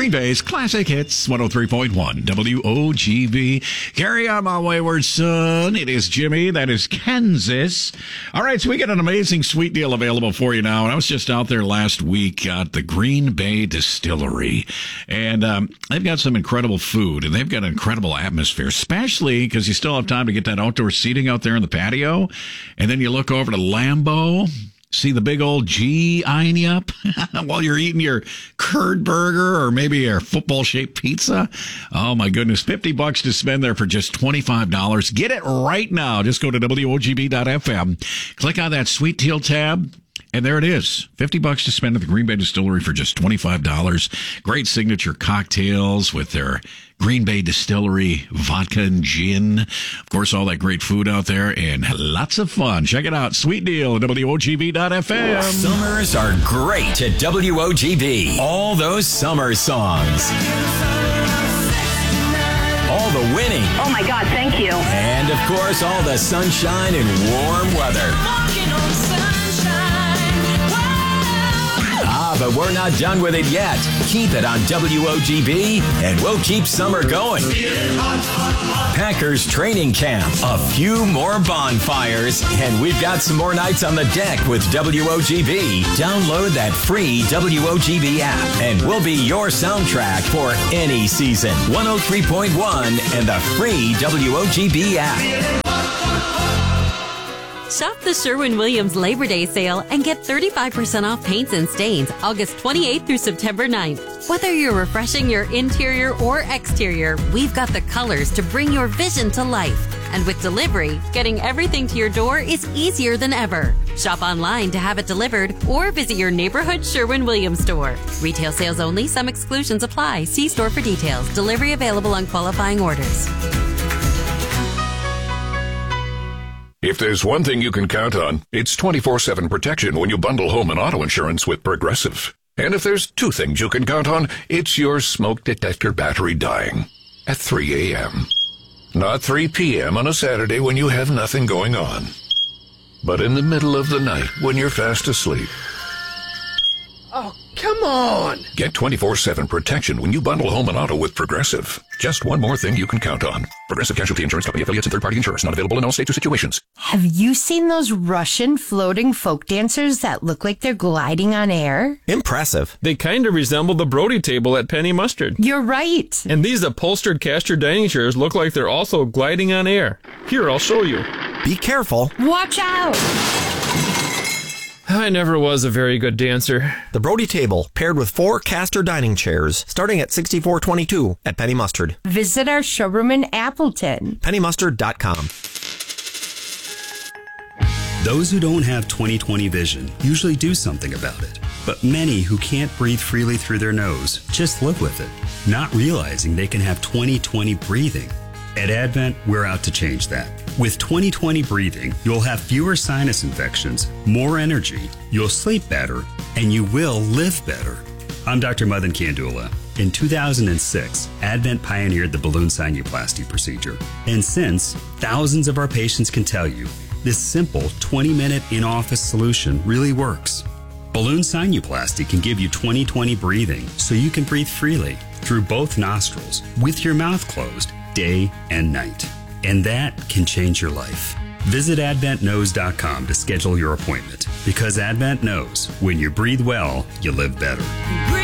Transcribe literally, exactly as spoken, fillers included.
Green Bay's Classic Hits, one oh three point one W O G B. Carry on, my wayward son. It is Jimmy. That is Kansas. All right, so we got an amazing sweet deal available for you now. And I was just out there last week at the Green Bay Distillery. And um, they've got some incredible food, and they've got an incredible atmosphere, especially because you still have time to get that outdoor seating out there in the patio. And then you look over to Lambeau. See the big old G eyeing you up while you're eating your curd burger or maybe your football-shaped pizza. Oh, my goodness. fifty bucks to spend there for just twenty-five dollars. Get it right now. Just go to W O G B dot F M. Click on that Sweet Deal tab. And there it is. fifty bucks to spend at the Green Bay Distillery for just twenty-five dollars. Great signature cocktails with their Green Bay Distillery vodka and gin. Of course, all that great food out there and lots of fun. Check it out. Sweet deal at W O G B dot F M. Summers are great at W O G B. All those summer songs. All the winning. Oh my God, thank you. And of course, all the sunshine and warm weather. Ah, but we're not done with it yet. Keep it on W O G B, and we'll keep summer going. Packers training camp, a few more bonfires, and we've got some more nights on the deck with W O G B. Download that free W O G B app, and we'll be your soundtrack for any season. one oh three point one and the free W O G B app. Shop the Sherwin-Williams Labor Day sale and get thirty-five percent off paints and stains August twenty-eighth through September ninth. Whether you're refreshing your interior or exterior, we've got the colors to bring your vision to life. And with delivery, getting everything to your door is easier than ever. Shop online to have it delivered or visit your neighborhood Sherwin-Williams store. Retail sales only. Some exclusions apply. See store for details. Delivery available on qualifying orders. If there's one thing you can count on, it's twenty-four seven protection when you bundle home and auto insurance with Progressive. And if there's two things you can count on, it's your smoke detector battery dying at three a.m. Not three p.m. on a Saturday when you have nothing going on, but in the middle of the night when you're fast asleep. Oh, come on! Get twenty-four seven protection when you bundle home and auto with Progressive. Just one more thing you can count on. Progressive Casualty Insurance Company affiliates and third-party insurers. Not available in all states or situations. Have you seen those Russian floating folk dancers that look like they're gliding on air? Impressive. They kind of resemble the Brody table at Penny Mustard. You're right. And these upholstered caster dining chairs look like they're also gliding on air. Here, I'll show you. Be careful. Watch out! I never was a very good dancer. The Brody table, paired with four caster dining chairs, starting at sixty-four twenty-two at Penny Mustard. Visit our showroom in Appleton. penny mustard dot com. Those who don't have twenty twenty vision usually do something about it. But many who can't breathe freely through their nose just live with it, not realizing they can have twenty twenty breathing. At Advent, we're out to change that. With twenty twenty breathing, you'll have fewer sinus infections, more energy, you'll sleep better, and you will live better. I'm Doctor Madan Kandula. In two thousand six, Advent pioneered the balloon sinuplasty procedure. And since, thousands of our patients can tell you, this simple twenty-minute in-office solution really works. Balloon sinuplasty can give you twenty twenty breathing so you can breathe freely through both nostrils with your mouth closed day and night. And that can change your life. Visit advent knows dot com to schedule your appointment, because Advent knows when you breathe well, you live better.